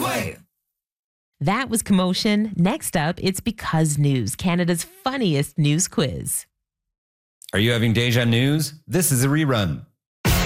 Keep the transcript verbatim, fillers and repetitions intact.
way. That was Commotion. Next up, it's Because News, Canada's funniest news quiz. Are you having deja news? This is a rerun.